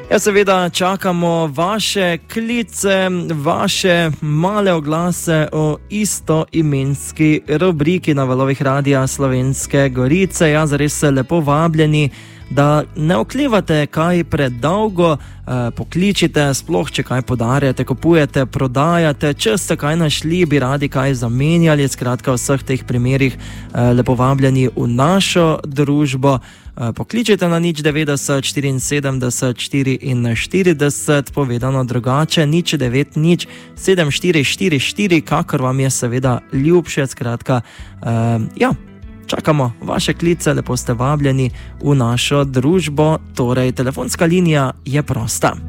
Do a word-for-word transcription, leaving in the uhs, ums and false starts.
Ja, seveda čakamo vaše klice, vaše male oglase o istoimenski rubriki na valovih Radia Slovenske Gorice. Ja, zares lepo vabljeni, da ne oklevate kaj predolgo, eh, pokličite, sploh če kaj podarjate, kupujete, prodajate, če ste kaj našli, bi radi kaj zamenjali, skratka v vseh teh primerih eh, lepo vabljeni v našo družbo. Pokličite na nič devetdeset štiriinsedemdeset štiriinštirideset, povedano drugače, nič devet nič sedem štiri štiri štiri, kakor vam je seveda ljubše, skratka, uh, ja, čakamo vaše klice, lepo ste vabljeni v našo družbo, torej telefonska linija je prosta.